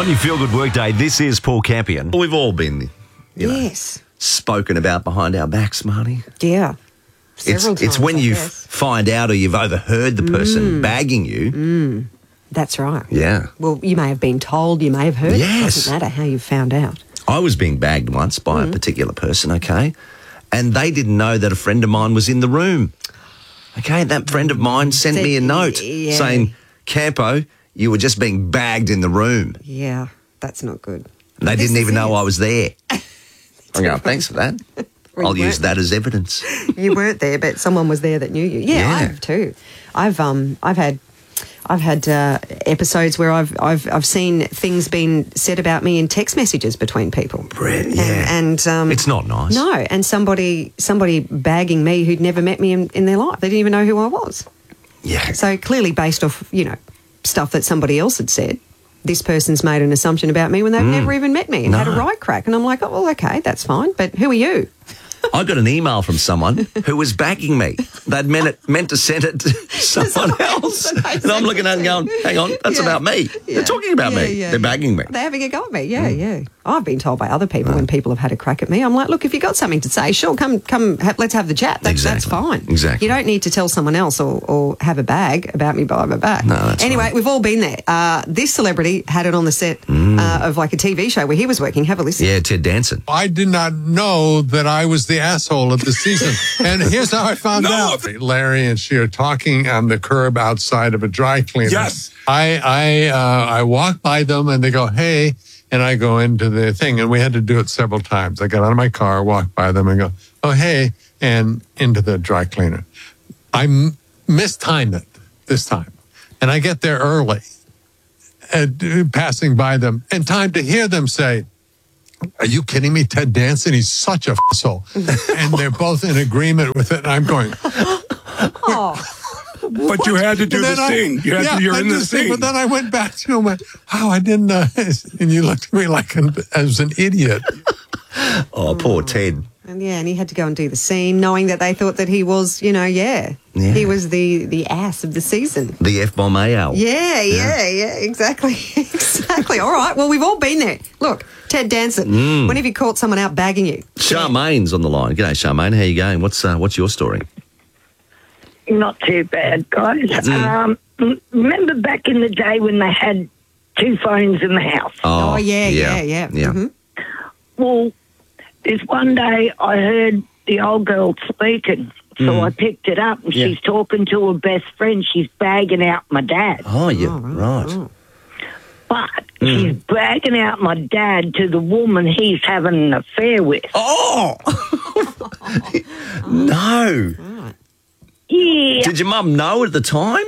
On your Feel Good Workday, this is Paul Campion. We've all been, Yes. spoken about behind our backs, Marty. Yeah. Several It's times, when I you guess. find out or you've overheard the person bagging you. That's right. Yeah. Well, you may have been told, you may have heard. Yes. It doesn't matter how you found out. I was being bagged once by a particular person, okay? And they didn't know that a friend of mine was in the room. Okay, that friend of mine sent me a note saying, Campo, you were just being bagged in the room. Yeah, that's not good. And they didn't even know I was there. I'm going, thanks for that. Well, I'll you use weren't that as evidence. You weren't there, but someone was there that knew you. Yeah, Yeah. I have too. I've had episodes where I've seen things being said about me in text messages between people. Yeah. And It's not nice. No, and somebody bagging me who'd never met me in their life. They didn't even know who I was. Yeah. So clearly based off, stuff that somebody else had said, this person's made an assumption about me when they've never even met me and had a right crack. And I'm like, oh, well, okay, that's fine. But who are you? I got an email from someone who was bagging me. They'd meant to send it to someone else. And I'm looking at it and going, hang on, that's about me. They're talking about me. They're bagging me. They're having a go at me. Yeah, yeah. I've been told by other people when people have had a crack at me, I'm like, look, if you've got something to say, sure, let's have the chat. That's fine. Exactly. You don't need to tell someone else or have a bag about me behind my back. No, that's anyway, right. we've all been there. This celebrity had it on the set of like a TV show where he was working. Have a listen. Yeah, Ted Danson. I did not know that I was the asshole of the season. And here's how I found out. Larry and she are talking on the curb outside of a dry cleaner. Yes. I walk by them and they go, hey, and I go into the thing. And we had to do it several times. I got out of my car, walked by them and go, oh, hey, and into the dry cleaner. I mistimed it this time. And I get there early, passing by them, in time to hear them say, are you kidding me? Ted Danson, he's such a asshole. And they're both in agreement with it. And I'm going, But you had to do the scene. You're in the scene. But then I went back to him and went, oh, I didn't know. And you looked at me like as an idiot. Oh, poor Ted. And he had to go and do the scene, knowing that they thought that he was, he was the ass of the season. The F-bomb AL. Yeah, exactly. Exactly. All right, well, we've all been there. Look, Ted Danson, when have you caught someone out bagging you? Charmaine's on the line. G'day, Charmaine. How you going? What's your story? Not too bad, guys. Remember back in the day when they had two phones in the house? Oh yeah. Mm-hmm. Well, this one day I heard the old girl speaking, so I picked it up and she's talking to her best friend. She's bagging out my dad. Oh, yeah, right. But she's bagging out my dad to the woman he's having an affair with. Oh! No. Right. Yeah. Did your mum know at the time?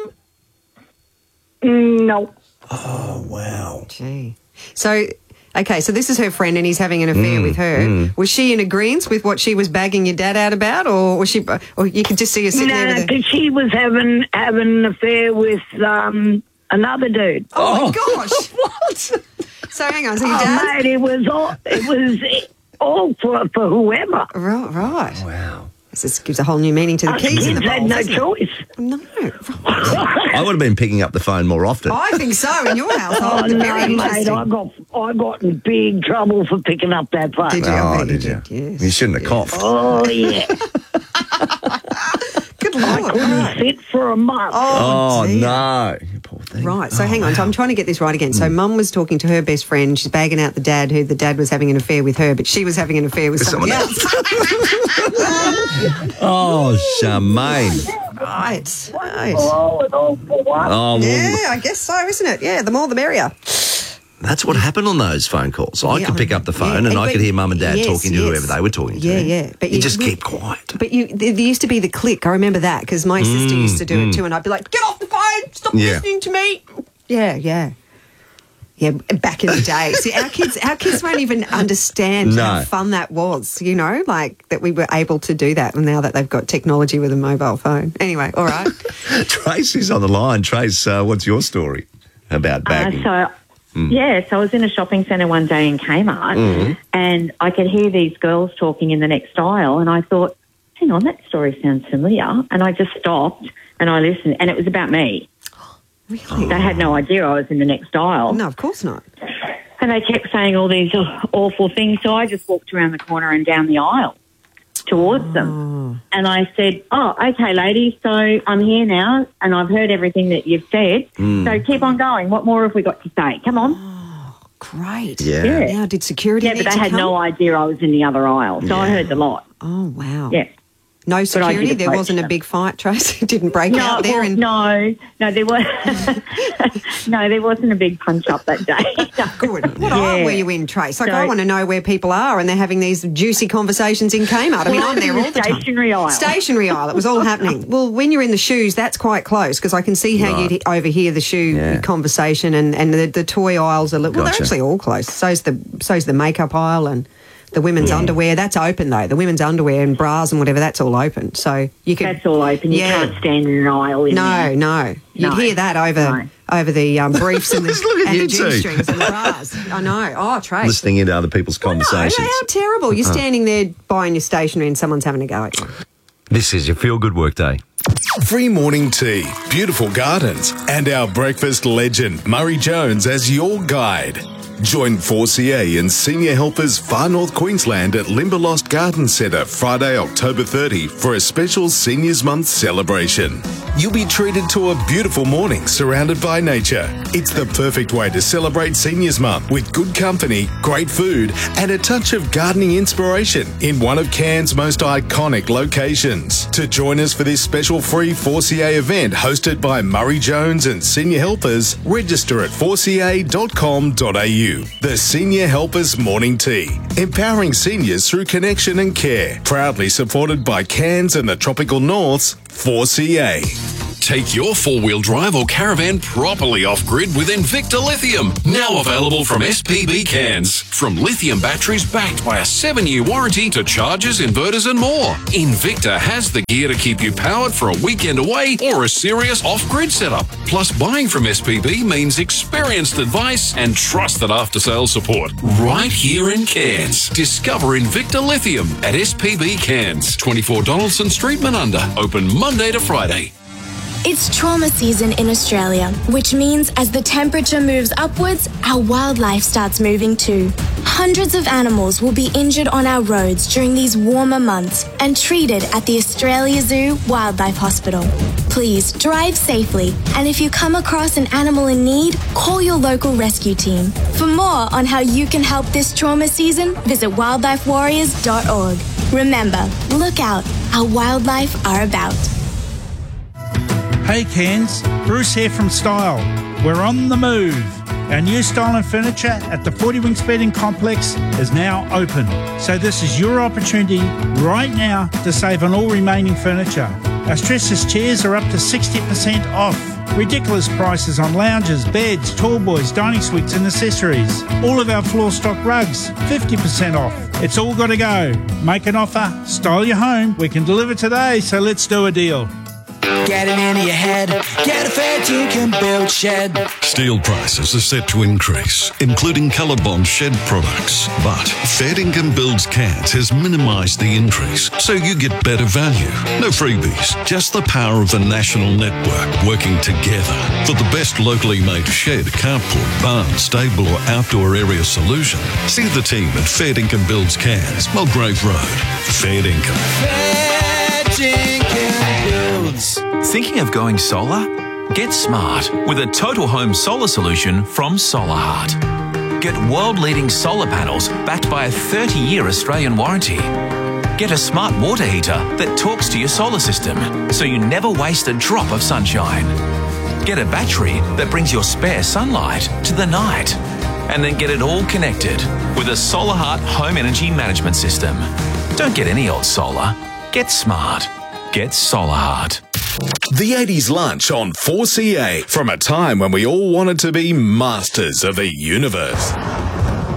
No. Oh, wow. Gee. So, okay, so this is her friend and he's having an affair with her. Was she in agreement with what she was bagging your dad out about, or was she? Or you could just see her sitting there No, with her? because she was having an affair with another dude. Oh my gosh! What? So hang on, so your dad? Mate, it was all for whoever. Right. Wow. This gives a whole new meaning to the keys in the Kids had bowl, no doesn't it? choice. No, I would have been picking up the phone more often. I think so. In your household, Oh, no, very mate, interesting. I got in big trouble for picking up that phone. Did you? I Oh, bet did you? Yes. You shouldn't have coughed. Oh, yeah. Good I Lord. couldn't Right. sit for a month. Oh, dear. no. You poor thing. Right, so hang on. So I'm trying to get this right again. So Mum was talking to her best friend. She's bagging out the dad, who the dad was having an affair with her, but she was having an affair with somebody someone else. Oh, Charmaine. Right. Oh, and all for what? Oh, well, Yeah, I guess so, isn't it? Yeah, the more the merrier. that's what happened on those phone calls. I could pick up the phone and I could hear Mum and Dad talking to whoever they were talking to. Yeah. But you just keep quiet. But there used to be the click. I remember that because my sister used to do it too, and I'd be like, "Get off the phone! Stop listening to me!" Yeah. Back in the day, see, our kids won't even understand how fun that was. Like that we were able to do that, and now that they've got technology with a mobile phone. Anyway, all right. Tracy's on the line. Trace, what's your story about bagging? So I was in a shopping centre one day in Kmart and I could hear these girls talking in the next aisle and I thought, hang on, that story sounds familiar. And I just stopped and I listened and it was about me. Really? They had no idea I was in the next aisle. No, of course not. And they kept saying all these awful things. So I just walked around the corner and down the aisle towards them. And I said, oh, okay, ladies, so I'm here now and I've heard everything that you've said. So keep on going. What more have we got to say? Come on. Oh, great. Yeah. Now, did security Yeah, but they had no idea I was in the other aisle. So I heard the lot. Oh, wow. Yeah. No security? There wasn't them. a big fight, Tracy? It didn't break out there? No, there was no, there wasn't a big punch up that day. Good. What aisle were you in, Trace? Like, I want to know where people are and they're having these juicy conversations in Kmart. I mean, I'm there all the time. Stationery aisle. Stationery aisle. It was all happening. Well, when you're in the shoes, that's quite close because I can see how you'd overhear the shoe conversation and the toy aisles are... Well, they're actually all close. So's the makeup aisle and... The women's underwear, that's open though. The women's underwear and bras and whatever, that's all open. So you can... That's all open. You can't stand in an aisle. No. You'd hear that over the briefs and the G-strings and the bras. I know. Oh, Trace. Listening into other people's conversations. No, how terrible. You're standing there buying your stationery and someone's having a go at you. This is your Feel Good Workday. Free morning tea, beautiful gardens, and our breakfast legend, Murray Jones, as your guide. Join 4CA and senior helpers Far North Queensland at Limberlost Garden Centre Friday, October 30 for a special Seniors Month celebration. You'll be treated to a beautiful morning surrounded by nature. It's the perfect way to celebrate Seniors Month with good company, great food and a touch of gardening inspiration in one of Cairns' most iconic locations. To join us for this special free 4CA event hosted by Murray Jones and senior helpers, register at 4ca.com.au. The Senior Helpers Morning Tea, empowering seniors through connection and care. Proudly supported by Cairns and the Tropical North's 4CA. Take your four-wheel drive or caravan properly off-grid with Invicta Lithium. Now available from SPB Cairns. From lithium batteries backed by a 7-year warranty to chargers, inverters and more. Invicta has the gear to keep you powered for a weekend away or a serious off-grid setup. Plus, buying from SPB means experienced advice and trusted after-sales support. Right here in Cairns. Discover Invicta Lithium at SPB Cairns. 24 Donaldson Street, Menunda. Open Monday to Friday. It's trauma season in Australia, which means as the temperature moves upwards, our wildlife starts moving too. Hundreds of animals will be injured on our roads during these warmer months and treated at the Australia Zoo Wildlife Hospital. Please drive safely, and if you come across an animal in need, call your local rescue team. For more on how you can help this trauma season, visit wildlifewarriors.org. Remember, look out, our wildlife are about. Hey Cairns, Bruce here from Style. We're on the move. Our new Style and Furniture at the 40 Winks Bedding Complex is now open. So this is your opportunity right now to save on all remaining furniture. Our stressless chairs are up to 60% off. Ridiculous prices on lounges, beds, tall boys, dining suites and accessories. All of our floor stock rugs, 50% off. It's all got to go. Make an offer, style your home. We can deliver today, so let's do a deal. Get it into your head. Get a Fair Dinkum Build shed. Steel prices are set to increase, including Colorbond shed products. But Fair Dinkum Builds Cairns has minimised the increase, so you get better value. No freebies, just the power of the national network working together for the best locally made shed, carport, barn, stable or outdoor area solution. See the team at Fair Dinkum Builds Cairns, Mulgrave Road. Fair Dinkum. Fair Dinkum Builds. Thinking of going solar? Get smart with a total home solar solution from Solar Heart. Get world-leading solar panels backed by a 30-year Australian warranty. Get a smart water heater that talks to your solar system so you never waste a drop of sunshine. Get a battery that brings your spare sunlight to the night. And then get it all connected with a Solar Heart home energy management system. Don't get any old solar. Get smart. Get Solar Heart. The 80s lunch on 4CA, from a time when we all wanted to be masters of the universe.